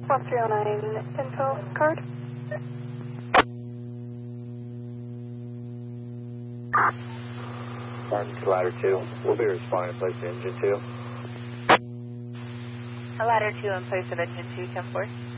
1309 info card. Martin to ladder 2. We'll be responding in place of engine 2. Ladder 2 in place of engine 2, 10-4.